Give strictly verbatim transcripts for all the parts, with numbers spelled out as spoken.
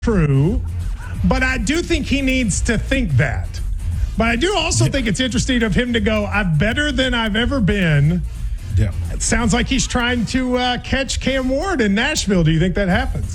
true, but I do think he needs to think that. But I do also think it's interesting of him to go, I'm better than I've ever been. Yeah. It sounds like he's trying to uh, catch Cam Ward in Nashville. Do you think that happens?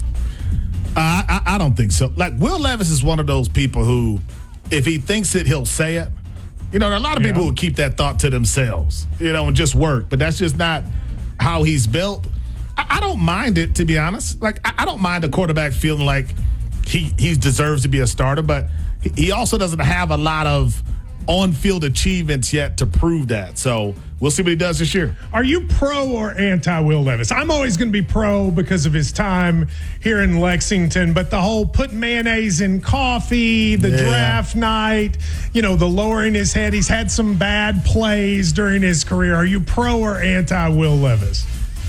Uh, I, I don't think so. Like, Will Levis is one of those people who, if he thinks it, he'll say it. You know, there are a lot of Yeah. people who keep that thought to themselves, you know, and just work. But that's just not how he's built. I, I don't mind it, to be honest. Like, I, I don't mind a quarterback feeling like he, he deserves to be a starter, but he, he also doesn't have a lot of on-field achievements yet to prove that. So we'll see what he does this year. Are you pro or anti Will Levis? I'm always going to be pro because of his time here in Lexington, but the whole put mayonnaise in coffee, the Yeah. draft night, you know, the lowering his head. He's had some bad plays during his career. Are you pro or anti Will Levis?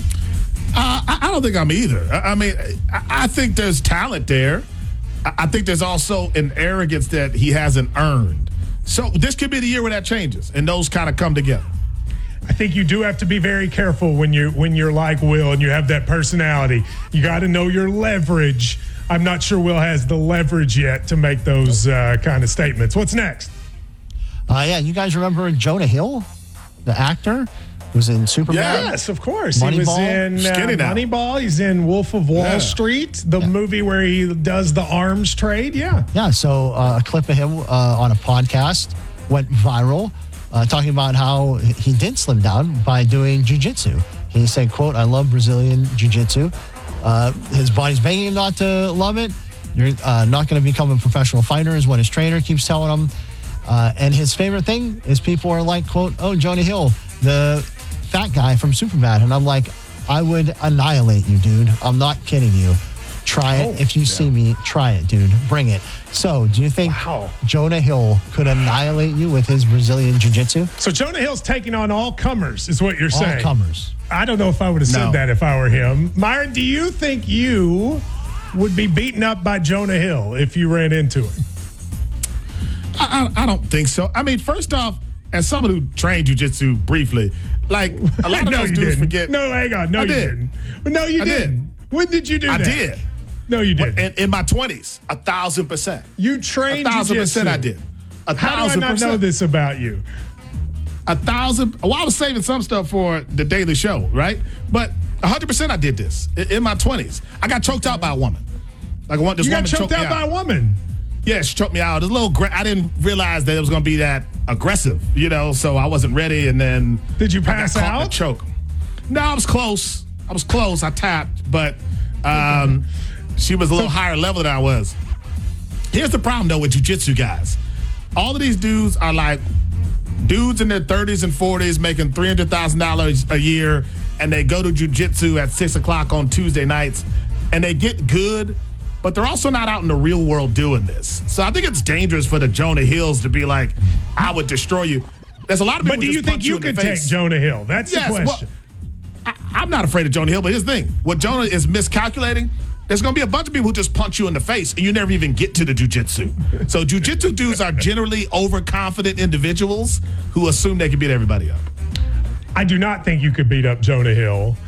Uh, I, I don't think I'm either. I, I mean, I, I think there's talent there. I, I think there's also an arrogance that he hasn't earned. So this could be the year where that changes and those kind of come together. I think you do have to be very careful when you when you're like Will and you have that personality. You got to know your leverage. I'm not sure Will has the leverage yet to make those uh, kind of statements. What's next? Uh, yeah, you guys remember Jonah Hill, the actor who was in Superman? Yes, of course. He was Moneyball? in uh, Skinny now. Moneyball. He's in Wolf of Wall Yeah. Street, the movie where he does the arms trade. Yeah. Yeah, so uh, a clip of him uh, on a podcast went viral, uh, talking about how he did slim down by doing jiu-jitsu. He said, quote, I love Brazilian jiu-jitsu. Uh, his body's begging him not to love it. You're uh, not going to become a professional fighter is what his trainer keeps telling him. Uh, and his favorite thing is people are like, quote, oh, Jonah Hill, the fat guy from Superman. And I'm like, I would annihilate you, dude. I'm not kidding you. Try it. Oh, if you yeah. see me, try it, dude. Bring it. So, do you think Wow. Jonah Hill could annihilate you with his Brazilian jiu-jitsu? So Jonah Hill's taking on all comers, is what you're All saying. comers. I don't know if I would have said No. that if I were him. Myron, do you think you would be beaten up by Jonah Hill if you ran into him? I, I, I don't think so. I mean, first off, as someone who trained jiu-jitsu briefly, like a lot of no, those you dudes didn't. forget. No, hang on. No, I you did. didn't. No, you I did. didn't. When did you do I that? did. No, you didn't. In, in my twenties, a thousand percent. You A trained thousand jiu-jitsu. percent I did. A How do I thousand not percent. know this about you? A thousand. Well, I was saving some stuff for the Daily Show, right? But a hundred percent I did this in, in my twenties. I got choked out by a woman. Like I want this You got woman choked choked me out by a woman. Yeah, she choked me out. It was a little. Gra- I didn't realize that it was going to be that aggressive, you know. So I wasn't ready, and then Did you I got pass caught in out? the choke. No, I was close. I was close. I tapped, but um, she was a little higher level than I was. Here's the problem, though, with jiu-jitsu guys. All of these dudes are like dudes in their thirties and forties making three hundred thousand dollars a year, and they go to jiu-jitsu at six o'clock on Tuesday nights, and they get good, but they're also not out in the real world doing this. So I think it's dangerous for the Jonah Hills to be like, I would destroy you. There's a lot of people But do who you just think punch you in the could take face. Jonah Hill? That's Yes, the well, question. I, I'm not afraid of Jonah Hill, but here's the thing. What Jonah is miscalculating, there's going to be a bunch of people who just punch you in the face and you never even get to the jiu-jitsu. So jiu-jitsu dudes are generally overconfident individuals who assume they can beat everybody up. I do not think you could beat up Jonah Hill.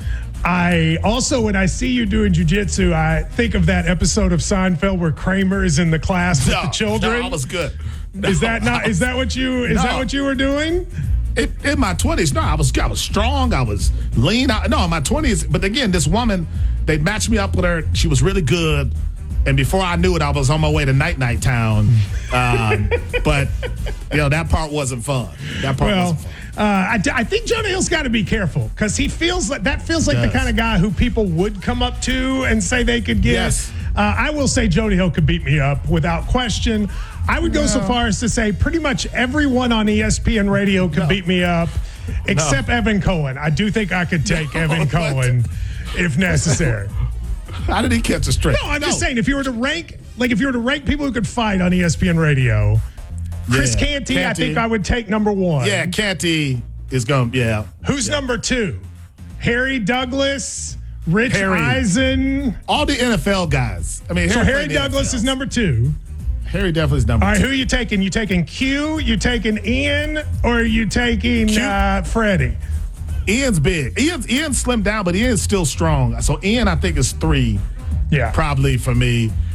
I also, when I see you doing jiu-jitsu, I think of that episode of Seinfeld where Kramer is in the class with No, the children. No, I was good. is that No, not? I was- Is that what you? Is No. that what you were doing? In, in my twenties, no, I was I was strong. I was lean. I, no, in my twenties, but again, this woman, they matched me up with her. She was really good. And before I knew it, I was on my way to Night Night Town. Um, but, you know, that part wasn't fun. That part Well, wasn't fun. uh, I, I think Jonah Hill's got to be careful because he feels like that feels like the Does. kind of guy who people would come up to and say they could get. Yes. Uh, I will say Jonah Hill could beat me up without question. I would go so far as to say pretty much everyone on E S P N radio could No. beat me up, except Evan Cohen. I do think I could take No, Evan what? Cohen if necessary. How did he catch a straight? No, I'm just saying if you were to rank, like if you were to rank people who could fight on E S P N radio, Chris Yeah, Canty, I Canty. think I would take number one. Yeah, Canty is going to, yeah. Who's yeah. number two? Harry Douglas, Rich Harry. Eisen. All the N F L guys. I mean, So Harry, Harry played in the Douglas N F L. is number two. Harry definitely is number All right, two. who are you taking? You taking Q? You taking Ian? Or are you taking Q. uh, Freddie? Ian's big. Ian's, Ian's slimmed down, but Ian's still strong. So Ian, I think, is three. Yeah. Probably for me.